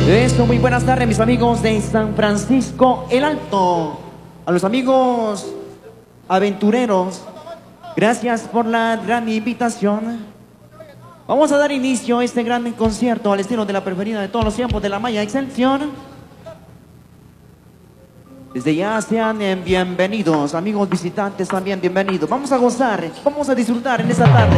Eso, muy buenas tardes, mis amigos de San Francisco el Alto. A los amigos aventureros, gracias por la gran invitación. Vamos a dar inicio a este gran concierto al estilo de la preferida de todos los tiempos de la Maya Excepción. Desde ya sean bienvenidos, amigos visitantes también bienvenidos. Vamos a gozar, vamos a disfrutar en esta tarde.